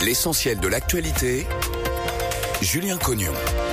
L'essentiel de l'actualité, Julien Cognon.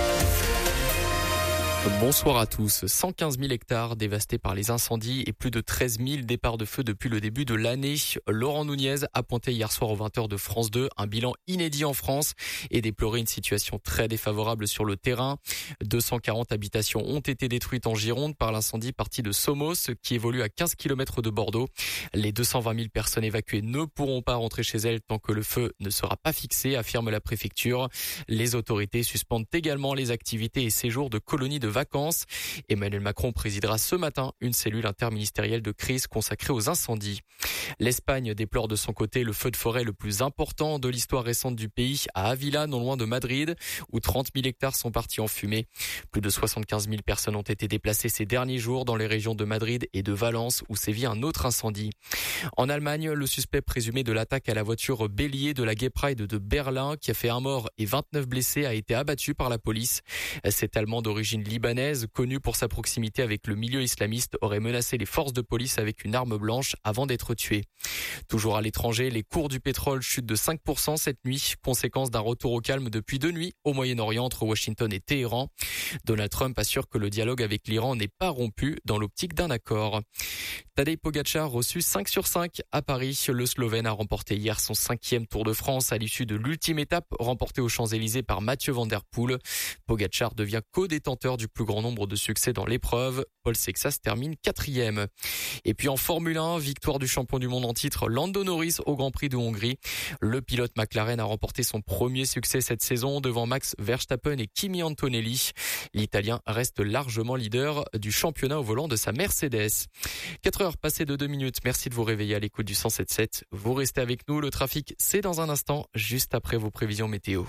Bonsoir à tous. 115 000 hectares dévastés par les incendies et plus de 13 000 départs de feu depuis le début de l'année. Laurent Nunez a pointé hier soir aux 20h de France 2 un bilan inédit en France et déploré une situation très défavorable sur le terrain. 240 habitations ont été détruites en Gironde par l'incendie parti de Somos qui évolue à 15 km de Bordeaux. Les 220 000 personnes évacuées ne pourront pas rentrer chez elles tant que le feu ne sera pas fixé, affirme la préfecture. Les autorités suspendent également les activités et séjours de colonies de vacances. Emmanuel Macron présidera ce matin une cellule interministérielle de crise consacrée aux incendies. L'Espagne déplore de son côté le feu de forêt le plus important de l'histoire récente du pays à Ávila, non loin de Madrid, où 30 000 hectares sont partis en fumée. Plus de 75 000 personnes ont été déplacées ces derniers jours dans les régions de Madrid et de Valence, où sévit un autre incendie. En Allemagne, le suspect présumé de l'attaque à la voiture bélier de la Gay Pride de Berlin, qui a fait un mort et 29 blessés, a été abattu par la police. Cet Allemand d'origine libanaise, connu pour sa proximité avec le milieu islamiste, aurait menacé les forces de police avec une arme blanche avant d'être tué. Toujours à l'étranger, les cours du pétrole chutent de 5% cette nuit, conséquence d'un retour au calme depuis 2 nuits au Moyen-Orient entre Washington et Téhéran. Donald Trump assure que le dialogue avec l'Iran n'est pas rompu dans l'optique d'un accord. Tadej Pogačar reçu 5 sur 5 à Paris. Le Slovène a remporté hier son 5e Tour de France à l'issue de l'ultime étape remportée aux Champs-Élysées par Mathieu Van Der Poel. Pogačar devient co-détenteur du plus grand nombre de succès dans l'épreuve. Paul Sexas termine 4e. Et puis en Formule 1, victoire du champion du monde en titre Lando Norris au Grand Prix de Hongrie. Le pilote McLaren a remporté son premier succès cette saison devant Max Verstappen et Kimi Antonelli. L'Italien reste largement leader du championnat au volant de sa Mercedes. 4 heures passées de 2 minutes. Merci de vous réveiller à l'écoute du 107.7. Vous restez avec nous. Le trafic, c'est dans un instant, juste après vos prévisions météo.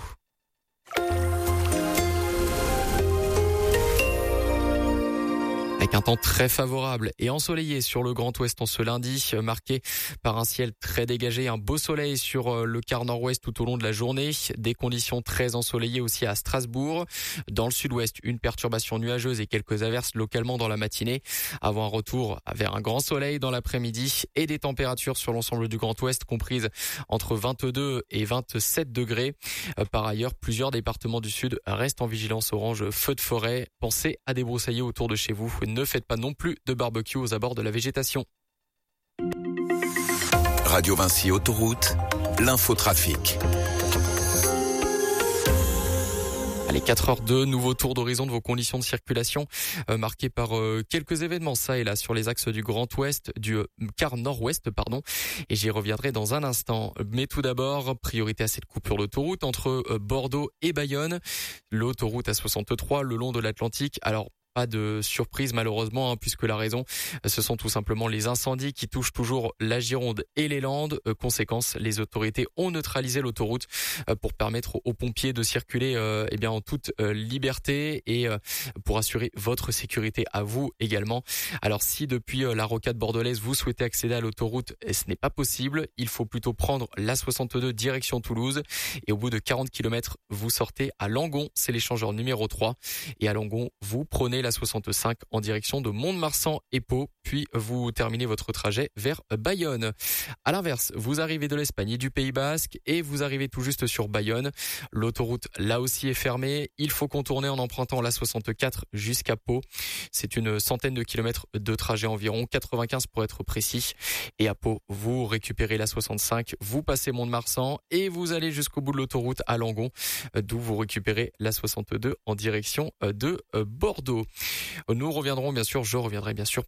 Avec un temps très favorable et ensoleillé sur le Grand Ouest en ce lundi, marqué par un ciel très dégagé, un beau soleil sur le quart nord-ouest tout au long de la journée, des conditions très ensoleillées aussi à Strasbourg. Dans le sud-ouest, une perturbation nuageuse et quelques averses localement dans la matinée, avant un retour vers un grand soleil dans l'après-midi et des températures sur l'ensemble du Grand Ouest comprises entre 22 et 27 degrés. Par ailleurs, plusieurs départements du sud restent en vigilance orange feu de forêt. Pensez à débroussailler autour de chez vous. Ne faites pas non plus de barbecue aux abords de la végétation. Radio Vinci Autoroute, l'infotrafic. Allez, 4h02, nouveau tour d'horizon de vos conditions de circulation marquées par quelques événements ça et là sur les axes du Grand Ouest, du quart Nord-Ouest, et j'y reviendrai dans un instant. Mais tout d'abord, priorité à cette coupure d'autoroute entre Bordeaux et Bayonne, l'autoroute A63 le long de l'Atlantique. Alors, pas de surprise malheureusement puisque la raison, ce sont tout simplement les incendies qui touchent toujours la Gironde et les Landes. Conséquence, les autorités ont neutralisé l'autoroute pour permettre aux pompiers de circuler en toute liberté et pour assurer votre sécurité à vous également. Alors si depuis la rocade bordelaise vous souhaitez accéder à l'autoroute, ce n'est pas possible. Il faut plutôt prendre l'A62 direction Toulouse et au bout de 40 km, vous sortez à Langon, c'est l'échangeur numéro 3 et à Langon, vous prenez la 65 en direction de Mont-de-Marsan et Pau, puis vous terminez votre trajet vers Bayonne. À l'inverse, vous arrivez de l'Espagne et du Pays Basque et vous arrivez tout juste sur Bayonne. L'autoroute, là aussi, est fermée. Il faut contourner en empruntant la 64 jusqu'à Pau. C'est une centaine de kilomètres de trajet environ, 95 pour être précis. Et à Pau, vous récupérez la 65, vous passez Mont-de-Marsan et vous allez jusqu'au bout de l'autoroute à Langon, d'où vous récupérez la 62 en direction de Bordeaux. Je reviendrai bien sûr